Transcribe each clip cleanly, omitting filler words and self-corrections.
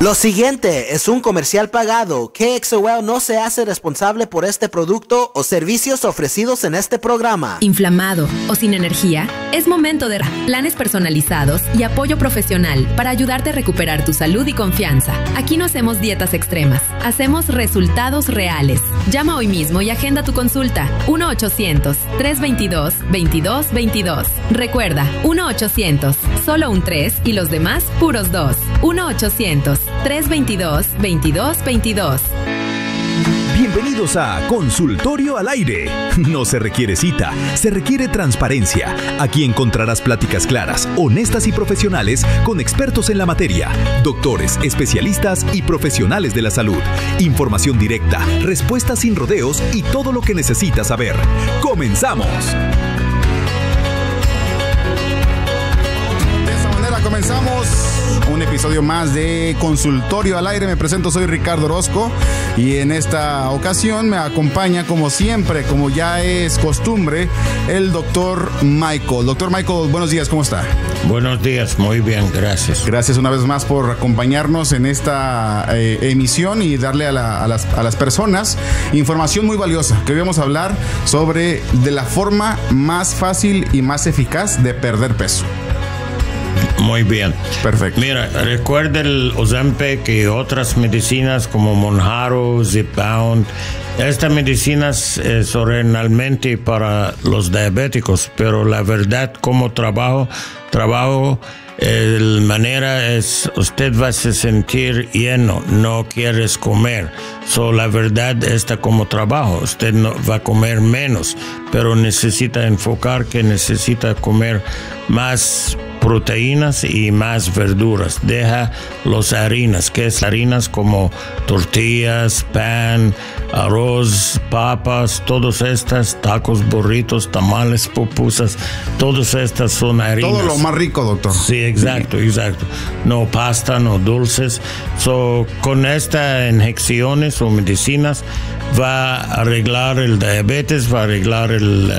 Lo siguiente es un comercial pagado. KXOL no se hace responsable por este producto o servicios ofrecidos en este programa. Inflamado o sin energía, es momento de planes personalizados y apoyo profesional para ayudarte a recuperar tu salud y confianza. Aquí no hacemos dietas extremas, hacemos resultados reales. Llama hoy mismo y agenda tu consulta. 1-800-322-2222. Recuerda, 1-800, solo un 3 y los demás puros 2. 1-800-322-2222. Bienvenidos a Consultorio al Aire. No se requiere cita, se requiere transparencia. Aquí encontrarás pláticas claras, honestas y profesionales con expertos en la materia, doctores, especialistas y profesionales de la salud. Información directa, respuestas sin rodeos y todo lo que necesitas saber. ¡Comenzamos! De esta manera comenzamos un episodio más de Consultorio al Aire. Me presento, soy Ricardo Orozco y en esta ocasión me acompaña, como siempre, como ya es costumbre, el doctor Michael. Doctor Michael, buenos días, ¿cómo está? Buenos días, muy bien, gracias. Gracias una vez más por acompañarnos en esta emisión y darle a las personas información muy valiosa, que hoy vamos a hablar sobre de la forma más fácil y más eficaz de perder peso. Muy bien. Perfecto. Mira, recuerda el Ozempic y otras medicinas como Mounjaro, Zepbound. Estas medicinas es originalmente para los diabéticos, pero la verdad, como trabajo, la manera es, usted va a se sentir lleno, no quieres comer. La verdad está como trabajo, usted no va a comer menos, pero necesita enfocar que necesita comer más proteínas y más verduras. Deja las harinas, que es harinas como tortillas, pan, arroz, papas, todas estas, tacos, burritos, tamales, pupusas, todas estas son harinas. Todo lo más rico, doctor. Sí, exacto. No pasta, no dulces. Con estas inyecciones o medicinas va a arreglar el diabetes, va a arreglar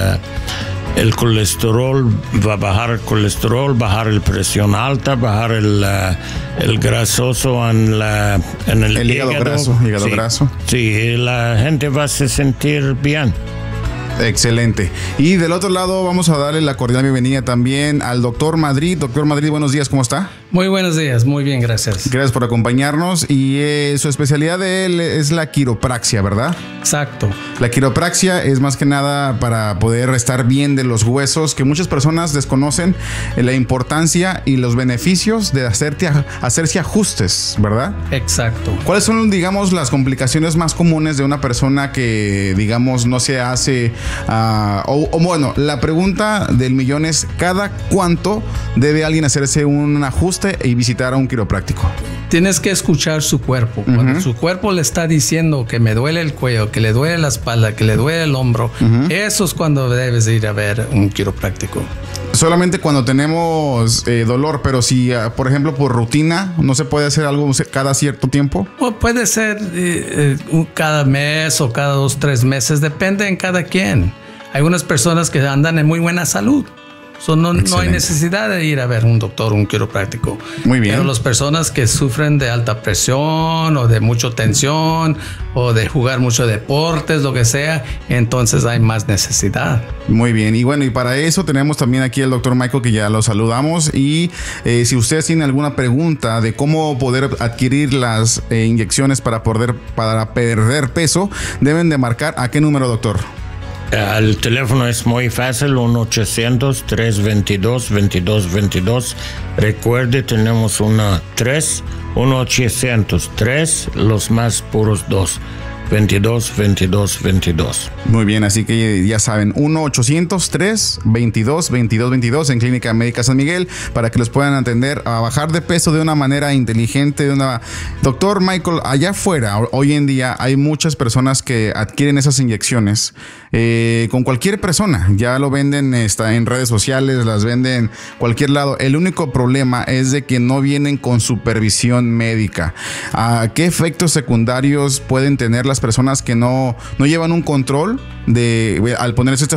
el colesterol, va a bajar el colesterol, bajar la presión alta, bajar el grasoso en el hígado graso. Hígado graso. Sí, la gente va a se sentir bien. Excelente. Y del otro lado vamos a darle la cordial bienvenida también al doctor Madrid. Doctor Madrid, buenos días, ¿cómo está? Muy buenos días, muy bien, gracias. Gracias por acompañarnos. Y su especialidad de él es la quiropraxia, ¿verdad? Exacto. La quiropraxia es más que nada para poder estar bien de los huesos, que muchas personas desconocen la importancia y los beneficios de hacerse ajustes, ¿verdad? Exacto. ¿Cuáles son, digamos, las complicaciones más comunes de una persona que, digamos, no se hace... bueno, la pregunta del millón es: ¿cada cuánto debe alguien hacerse un ajuste y visitar a un quiropráctico? Tienes que escuchar su cuerpo. Cuando su cuerpo le está diciendo que me duele el cuello, que le duele la espalda, que le duele el hombro, eso es cuando debes ir a ver un quiropráctico. Solamente cuando tenemos dolor, pero si, por ejemplo, por rutina, ¿no se puede hacer algo cada cierto tiempo? O puede ser cada mes o cada 2-3 meses, depende en cada quien. Hay unas personas que andan en muy buena salud. No hay necesidad de ir a ver un doctor, un quiropráctico. Muy bien. Pero las personas que sufren de alta presión o de mucha tensión o de jugar mucho deportes, lo que sea, entonces hay más necesidad. Muy bien. Y bueno, y para eso tenemos también aquí al doctor Michael, que ya lo saludamos. Y si ustedes tienen alguna pregunta de cómo poder adquirir las inyecciones para perder peso, deben de marcar ¿a qué número, doctor? El teléfono es muy fácil, 1-800-322-2222. Recuerde, tenemos 1-800-3, los más puros 2. 22. Muy bien, así que ya saben, 1-800-3-22-2222 en Clínica Médica San Miguel, para que los puedan atender a bajar de peso de una manera inteligente. Doctor Michael, allá afuera, hoy en día hay muchas personas que adquieren esas inyecciones con cualquier persona. Ya lo venden en redes sociales, las venden cualquier lado. El único problema es de que no vienen con supervisión médica. ¿Qué efectos secundarios pueden tener las personas que no llevan un control al ponerse